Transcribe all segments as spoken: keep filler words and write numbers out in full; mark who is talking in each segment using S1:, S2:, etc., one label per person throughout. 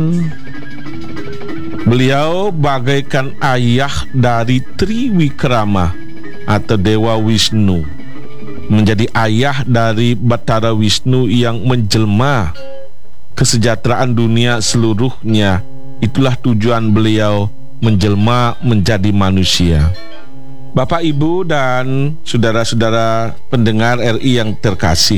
S1: Beliau bagaikan ayah dari Triwikrama atau Dewa Wisnu, menjadi ayah dari Batara Wisnu yang menjelma kesejahteraan dunia seluruhnya. Itulah tujuan beliau menjelma menjadi manusia. Bapak, Ibu, dan saudara-saudara pendengar R I yang terkasih,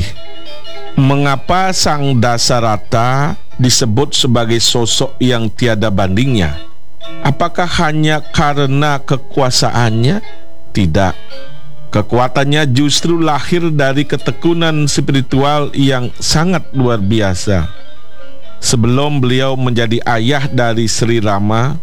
S1: mengapa Sang Dasarata disebut sebagai sosok yang tiada bandingnya? Apakah hanya karena kekuasaannya? Tidak. Kekuatannya justru lahir dari ketekunan spiritual yang sangat luar biasa. Sebelum beliau menjadi ayah dari Sri Rama,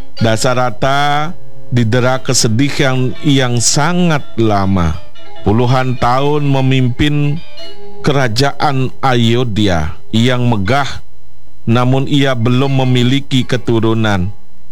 S1: Dasarata didera kesedihan yang sangat lama. Puluhan tahun memimpin kerajaan Ayodhya yang megah, namun ia belum memiliki keturunan.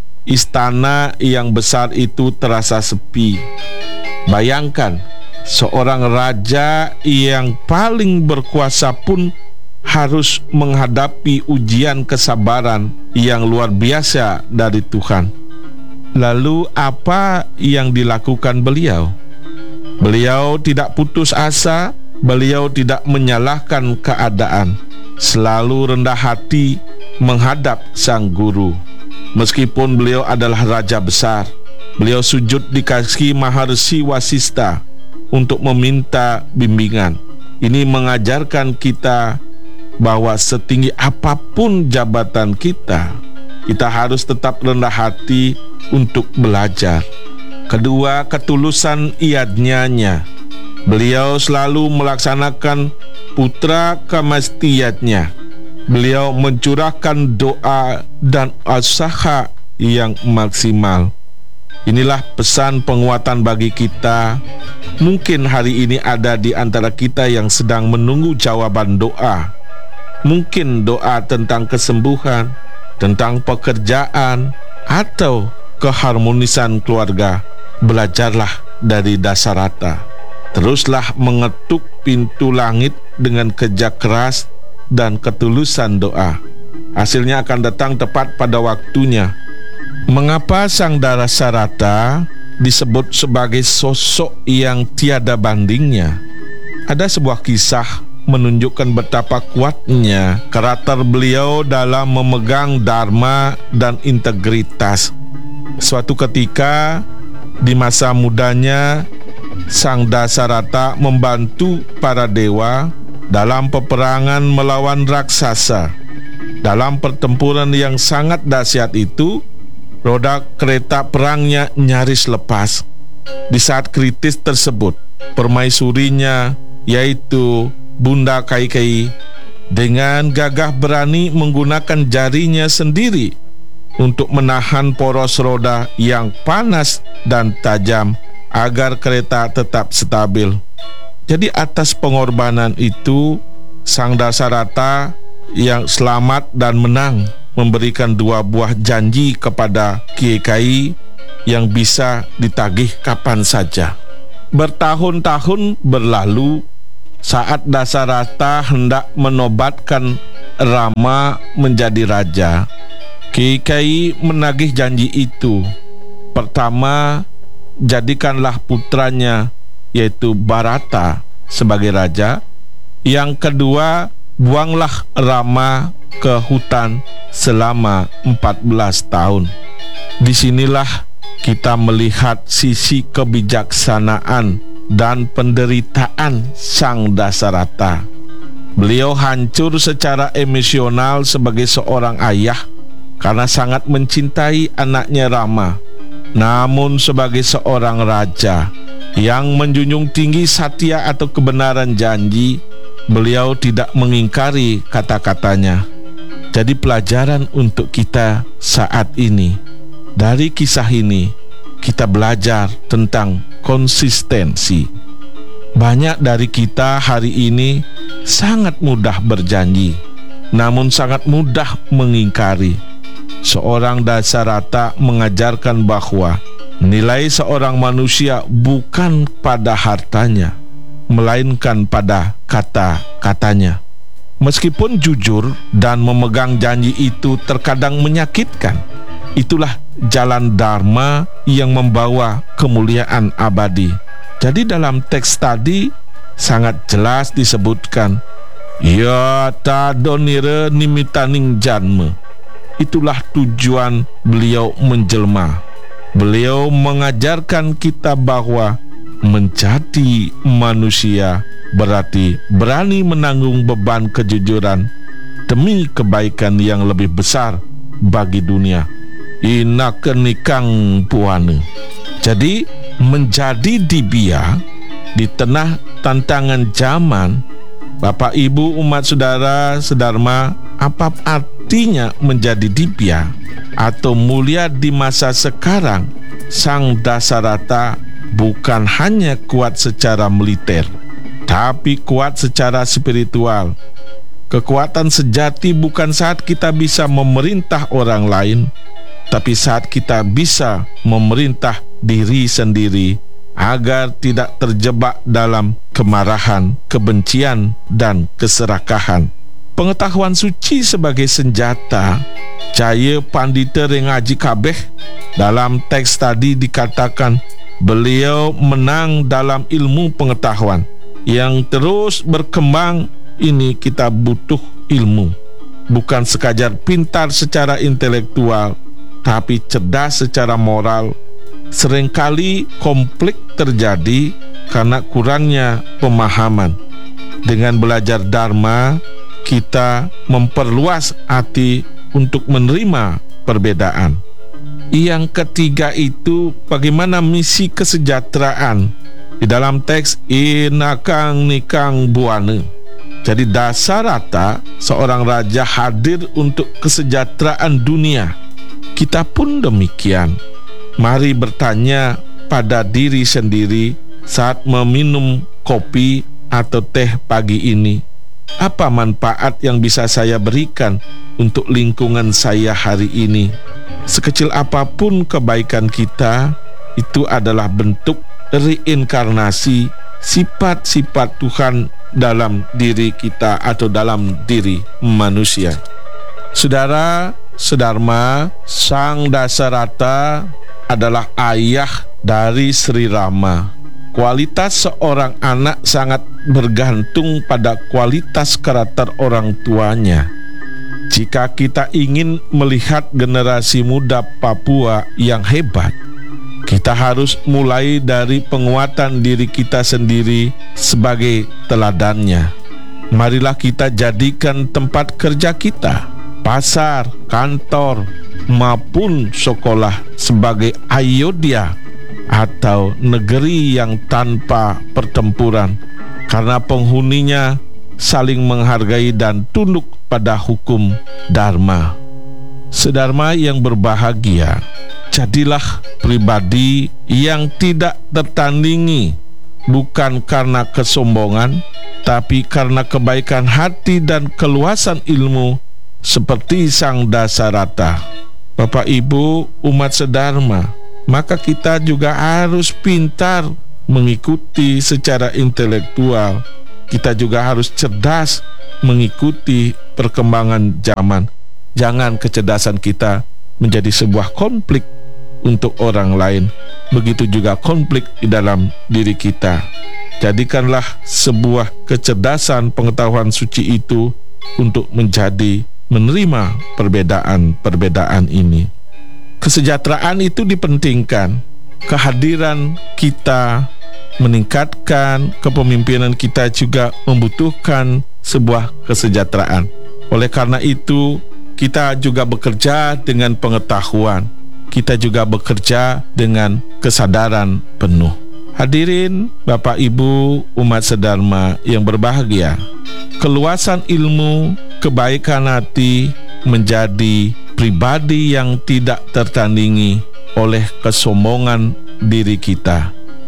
S1: Istana yang besar itu terasa sepi. Bayangkan, seorang raja yang paling berkuasa pun harus menghadapi ujian kesabaran yang luar biasa dari Tuhan. Lalu apa yang dilakukan beliau? Beliau tidak putus asa, beliau tidak menyalahkan keadaan, selalu rendah hati menghadap sang guru. Meskipun beliau adalah raja besar, beliau sujud di kaki Maharsi Wasista untuk meminta bimbingan. Ini mengajarkan kita bahwa setinggi apapun jabatan kita, kita harus tetap rendah hati untuk belajar. Kedua, ketulusan yajnanya. Beliau selalu melaksanakan putra kamastiyatnya. Beliau mencurahkan doa dan usaha yang maksimal. Inilah pesan penguatan bagi kita. Mungkin hari ini ada di antara kita yang sedang menunggu jawaban doa. Mungkin doa tentang kesembuhan, tentang pekerjaan, atau keharmonisan keluarga. Belajarlah dari Dasarata. Teruslah mengetuk pintu langit dengan kerja keras dan ketulusan doa. Hasilnya akan datang tepat pada waktunya. Mengapa Sang Dasarata disebut sebagai sosok yang tiada bandingnya? Ada sebuah kisah menunjukkan betapa kuatnya karakter beliau dalam memegang dharma dan integritas. Suatu ketika di masa mudanya, Sang Dasarata membantu para dewa dalam peperangan melawan raksasa. Dalam pertempuran yang sangat dahsyat itu, roda kereta perangnya nyaris lepas. Di saat kritis tersebut, permaisurinya, yaitu Bunda Kaikeyi, dengan gagah berani menggunakan jarinya sendiri untuk menahan poros roda yang panas dan tajam agar kereta tetap stabil. Jadi atas pengorbanan itu, Sang Dasarata yang selamat dan menang memberikan dua buah janji kepada Kaikeyi yang bisa ditagih kapan saja. Bertahun-tahun berlalu saat Dasarata hendak menobatkan Rama menjadi raja. Kaikeyi menagih janji itu. Pertama, jadikanlah putranya yaitu Bharata sebagai raja. Yang kedua, buanglah Rama ke hutan selama empat belas tahun. Disinilah kita melihat sisi kebijaksanaan dan penderitaan Sang Dasarata. Beliau hancur secara emosional sebagai seorang ayah karena sangat mencintai anaknya Rama. Namun sebagai seorang raja yang menjunjung tinggi satya atau kebenaran janji, beliau tidak mengingkari kata-katanya. Jadi pelajaran untuk kita saat ini. Dari kisah ini kita belajar tentang konsistensi. Banyak dari kita hari ini sangat mudah berjanji, namun sangat mudah mengingkari. Seorang Dasarata mengajarkan bahwa nilai seorang manusia bukan pada hartanya, melainkan pada kata-katanya. Meskipun jujur dan memegang janji itu terkadang menyakitkan, itulah jalan Dharma yang membawa kemuliaan abadi. Jadi dalam teks tadi sangat jelas disebutkan, ya tadonire nimitaning janme. Itulah tujuan beliau menjelma. Beliau mengajarkan kita bahwa menjadi manusia berarti berani menanggung beban kejujuran demi kebaikan yang lebih besar bagi dunia. Inakenikang puane. Jadi menjadi dibia di tengah tantangan zaman, Bapak Ibu umat saudara sedharma, apa artinya menjadi dibia atau mulia di masa sekarang? Sang Dasarata bukan hanya kuat secara militer, tapi kuat secara spiritual. Kekuatan sejati bukan saat kita bisa memerintah orang lain, tapi saat kita bisa memerintah diri sendiri agar tidak terjebak dalam kemarahan, kebencian, dan keserakahan. Pengetahuan suci sebagai senjata. Jaya Pandita Rengaji Kabeh dalam teks tadi dikatakan beliau menang dalam ilmu pengetahuan yang terus berkembang. Ini kita butuh ilmu, bukan sekadar pintar secara intelektual, tapi cerdas secara moral. Seringkali konflik terjadi karena kurangnya pemahaman. Dengan belajar Dharma, kita memperluas hati untuk menerima perbedaan. Yang ketiga itu bagaimana misi kesejahteraan di dalam teks inakang nikang buane. Jadi Dasarata, seorang raja, hadir untuk kesejahteraan dunia. Kita pun demikian. Mari bertanya pada diri sendiri saat meminum kopi atau teh pagi ini, apa manfaat yang bisa saya berikan untuk lingkungan saya hari ini? Sekecil apapun kebaikan kita, itu adalah bentuk reinkarnasi sifat-sifat Tuhan dalam diri kita atau dalam diri manusia. Saudara, sedharma, Sang Dasarata adalah ayah dari Sri Rama. Kualitas seorang anak sangat bergantung pada kualitas karakter orang tuanya. Jika kita ingin melihat generasi muda Papua yang hebat, kita harus mulai dari penguatan diri kita sendiri sebagai teladannya. Marilah kita jadikan tempat kerja kita, pasar, kantor, maupun sekolah sebagai Ayodhya atau negeri yang tanpa pertempuran, karena penghuninya saling menghargai dan tunduk pada hukum Dharma. Sedharma yang berbahagia, jadilah pribadi yang tidak tertandingi, bukan karena kesombongan, tapi karena kebaikan hati dan keluasan ilmu, seperti Sang Dasarata. Bapak Ibu umat sedharma, maka kita juga harus pintar mengikuti secara intelektual. Kita juga harus cerdas mengikuti perkembangan zaman. Jangan kecerdasan kita menjadi sebuah konflik untuk orang lain. Begitu juga konflik di dalam diri kita. Jadikanlah sebuah kecerdasan pengetahuan suci itu untuk menjadi menerima perbedaan-perbedaan ini. Kesejahteraan itu dipentingkan. Kehadiran kita meningkatkan, kepemimpinan kita juga membutuhkan sebuah kesejahteraan. Oleh karena itu, kita juga bekerja dengan pengetahuan. Kita juga bekerja dengan kesadaran penuh. Hadirin Bapak Ibu umat sedharma yang berbahagia, keluasan ilmu, kebaikan hati menjadi pribadi yang tidak tertandingi oleh kesombongan diri kita.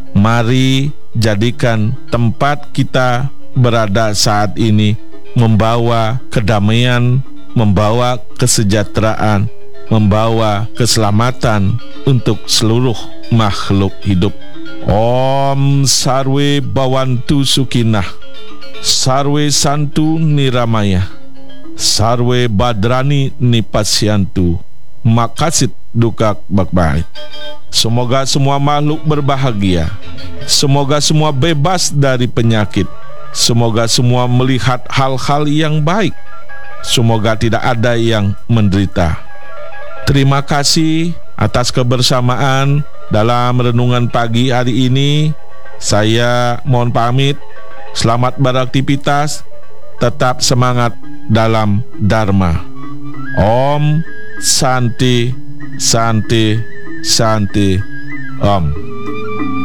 S1: Mari jadikan tempat kita berada saat ini membawa kedamaian, membawa kesejahteraan, membawa keselamatan untuk seluruh makhluk hidup. Om Sarwe Bawantu Sukinah. Sarwe santu niramaya, sarwe badrani nipasyantu, makasit dukak bakbait. Semoga semua makhluk berbahagia. Semoga semua bebas dari penyakit. Semoga semua melihat hal-hal yang baik. Semoga tidak ada yang menderita. Terima kasih atas kebersamaan dalam renungan pagi hari ini. Saya mohon pamit. Selamat beraktivitas. Tetap semangat dalam Dharma. Om Santi Santi Santi Om.